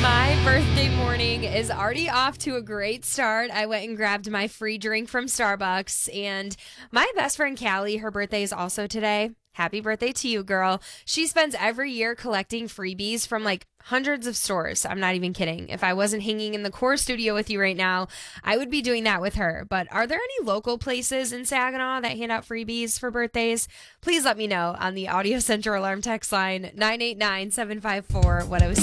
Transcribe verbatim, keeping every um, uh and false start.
My birthday morning is already off to a great start. I went and grabbed my free drink from Starbucks, and my best friend Callie, her birthday is also today. Happy birthday to you, girl. She spends every year collecting freebies from like hundreds of stores. I'm not even kidding. If I wasn't hanging in the core studio with you right now, I would be doing that with her. But are there any local places in Saginaw that hand out freebies for birthdays? Please let me know on the Audio Center Alarm text line nine eight nine, seven five four, one oh six.